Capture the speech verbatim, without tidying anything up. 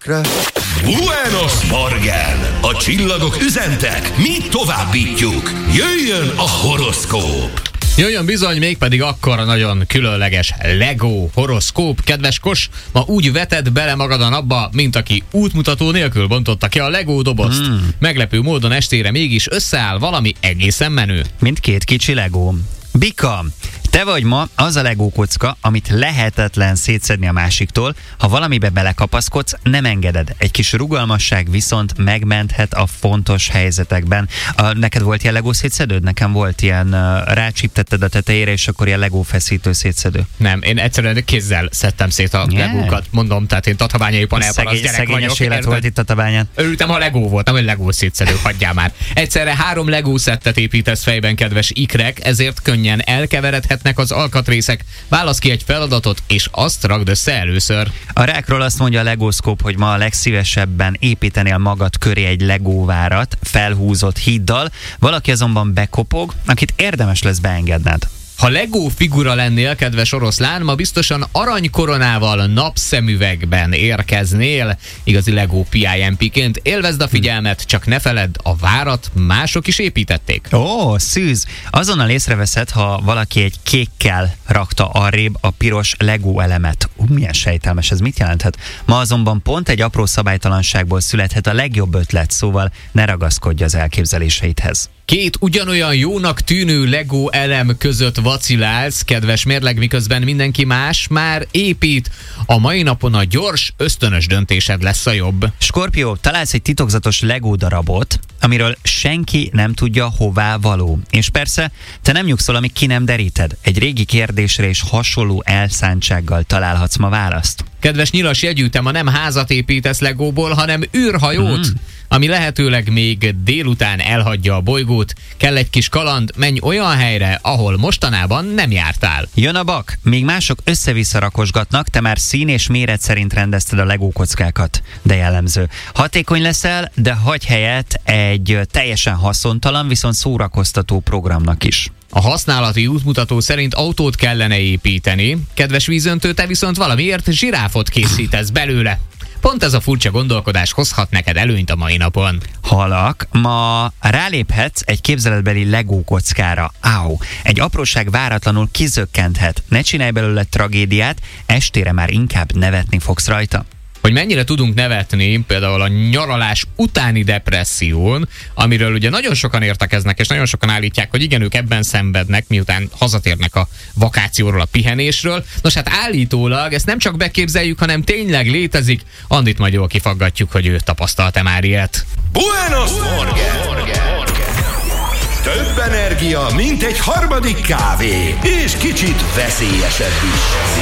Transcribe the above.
Ikre. Buenos Morgen! A csillagok üzentek, mi továbbítjuk. Jöjjön a horoszkóp! Jöjjön bizony, mégpedig akkor a nagyon különleges Lego horoszkóp. Kedves Kos, ma úgy veted bele magad a napba, mint aki útmutató nélkül bontotta ki a Lego dobozt. Hmm. Meglepő módon estére mégis összeáll valami egészen menő. Mint két kicsi Lego. Bika, te vagy ma az a Lego kocka, amit lehetetlen szétszedni a másiktól. Ha valamibe belekapaszkodsz, nem engeded. Egy kis rugalmasság viszont megmenthet a fontos helyzetekben. A, neked volt ilyen Lego szétszedőd? Nekem volt ilyen, uh, rácsíptetted a tetejére, és akkor ilyen Lego feszítő szétszedő. Nem, én egyszerűen kézzel szedtem szét a yeah. Legókat. Mondom, tehát én tatabányai panelparasz gyerek vagyok. Élet volt itt Tatabányán. Örültem, ha Lego volt, nem egy Lego szétszedő, hagyjál már. Egyszerre három Lego szettet építesz fejben, kedves ikrek, ezért könnyen elkeveredhetnek az alkatrészek. Válasz ki egy feladatot, és azt rakd össze először. A rákról azt mondja a Legoszkóp, hogy ma a legszívesebben építenél magad köré egy Legóvárat felhúzott híddal, valaki azonban bekopog, akit érdemes lesz beengedned. Ha Lego figura lennél, kedves oroszlán, ma biztosan aranykoronával napszemüvegben érkeznél, igazi Lego pé i em pé-ként. Élvezd a figyelmet, csak ne feledd, a várat mások is építették. Ó, szűz! Azonnal észreveszed, ha valaki egy kékkel rakta arrébb a piros Lego elemet. Ú, milyen sejtelmes, ez mit jelenthet? Ma azonban pont egy apró szabálytalanságból születhet a legjobb ötlet, szóval ne ragaszkodj az elképzeléseidhez. Két ugyanolyan jónak tűnő Lego elem között vacilálsz, kedves mérleg, miközben mindenki más már épít. A mai napon a gyors, ösztönös döntésed lesz a jobb. Skorpió, találsz egy titokzatos Lego darabot, amiről senki nem tudja, hová való. És persze, te nem nyugszol, amíg ki nem deríted. Egy régi kérdésre és hasonló elszántsággal találhatsz ma választ. Kedves nyilas jegyű, te ma nem házat építesz Legóból, hanem űrhajót, mm. ami lehetőleg még délután elhagyja a bolygót. Kell egy kis kaland, menj olyan helyre, ahol mostanában nem jártál. Jön a bak, míg mások össze-vissza rakosgatnak, te már szín és méret szerint rendezted a Lego kockákat. De jellemző. Hatékony leszel, de hagyj helyet egy teljesen haszontalan, viszont szórakoztató programnak is. A használati útmutató szerint autót kellene építeni. Kedves vízöntő, te viszont valamiért zsiráfot készítesz belőle. Pont ez a furcsa gondolkodás hozhat neked előnyt a mai napon. Halak, ma ráléphetsz egy képzeletbeli Lego kockára. Áó, egy apróság váratlanul kizökkenthet. Ne csinálj belőle tragédiát, estére már inkább nevetni fogsz rajta. Hogy mennyire tudunk nevetni például a nyaralás utáni depresszión, amiről ugye nagyon sokan értekeznek, és nagyon sokan állítják, hogy igen, ők ebben szenvednek, miután hazatérnek a vakációról, a pihenésről. Nos, hát állítólag ezt nem csak beképzeljük, hanem tényleg létezik. Andit majd jól kifaggatjuk, hogy ő tapasztalta már ilyet. Buenos Morgen! Több energia, mint egy harmadik kávé, és kicsit veszélyesebb is.